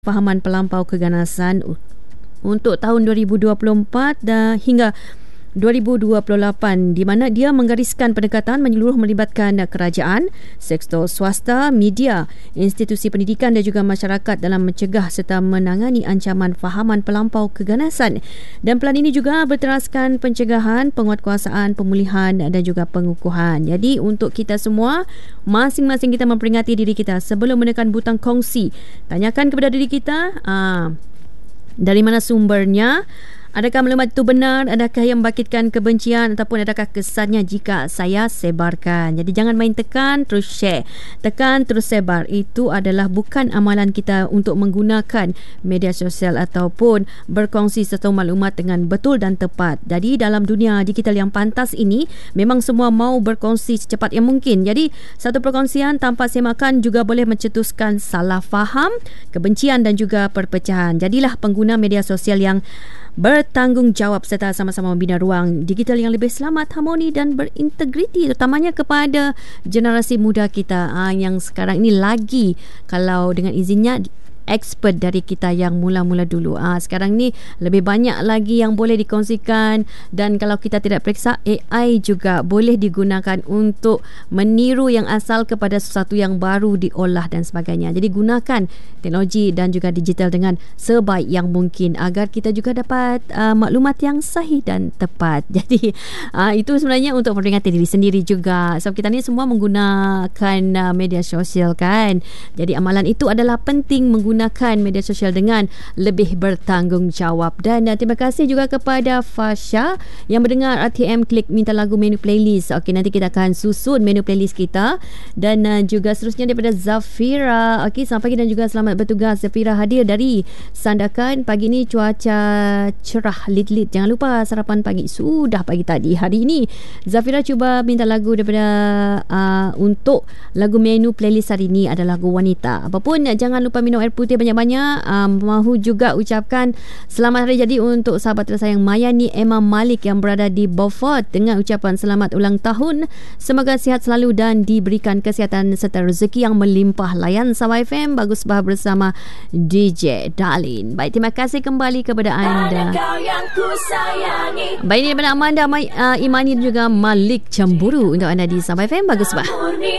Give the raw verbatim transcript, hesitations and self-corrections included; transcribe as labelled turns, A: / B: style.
A: Fahaman pelampau keganasan untuk tahun dua ribu dua puluh empat dan hingga dua ribu dua puluh lapan, di mana dia menggariskan pendekatan menyeluruh melibatkan kerajaan, sektor swasta, media, institusi pendidikan dan juga masyarakat dalam mencegah serta menangani ancaman fahaman pelampau keganasan. Dan pelan ini juga berteraskan pencegahan, penguatkuasaan, pemulihan dan juga pengukuhan. Jadi untuk kita semua, masing-masing kita memperingati diri kita sebelum menekan butang kongsi. Tanyakan kepada diri kita, aa, dari mana sumbernya? Adakah maklumat itu benar? Adakah yang membangkitkan kebencian ataupun adakah kesannya jika saya sebarkan? Jadi jangan main tekan, terus share. Tekan, terus sebar. Itu adalah bukan amalan kita untuk menggunakan media sosial ataupun berkongsi satu maklumat dengan betul dan tepat. Jadi dalam dunia digital yang pantas ini, memang semua mau berkongsi secepat yang mungkin. Jadi satu perkongsian tanpa semakan juga boleh mencetuskan salah faham, kebencian dan juga perpecahan. Jadilah pengguna media sosial yang bertanggungjawab serta sama-sama membina ruang digital yang lebih selamat, harmoni dan berintegriti, terutamanya kepada generasi muda kita aa, yang sekarang ini lagi, kalau dengan izinnya, expert dari kita yang mula-mula dulu. Ah, sekarang ni lebih banyak lagi yang boleh dikongsikan, dan kalau kita tidak periksa, A I juga boleh digunakan untuk meniru yang asal kepada sesuatu yang baru diolah dan sebagainya. Jadi gunakan teknologi dan juga digital dengan sebaik yang mungkin agar kita juga dapat uh, maklumat yang sahih dan tepat. Jadi uh, itu sebenarnya untuk memperingati diri sendiri juga. Sebab kita ni semua menggunakan uh, media sosial kan. Jadi amalan itu adalah penting, menggunakan gunakan media sosial dengan lebih bertanggungjawab. Dan uh, terima kasih juga kepada Fasha yang mendengar R T M klik minta lagu menu playlist. Okey, nanti kita akan susun menu playlist kita. Dan uh, juga seterusnya daripada Zafira. Okey, selamat pagi dan juga selamat bertugas. Zafira hadir dari Sandakan. Pagi ni cuaca cerah lit-lit. Jangan lupa sarapan pagi. Sudah pagi tadi. Hari ini Zafira cuba minta lagu daripada uh, untuk lagu menu playlist hari ini adalah lagu wanita. Apapun, jangan lupa minum air putih banyak-banyak. Um, mahu juga ucapkan selamat hari jadi untuk sahabat tersayang Mayani Emma Malik yang berada di Beaufort dengan ucapan selamat ulang tahun. Semoga sihat selalu dan diberikan kesihatan serta rezeki yang melimpah. Layan Sabah F M Bagus Bah bersama D J Darlin. Baik, terima kasih kembali kepada anda. Baik, ini daripada Amanda uh, Imani dan juga Malik Cemburu untuk anda di Sabah F M Bagus Bah.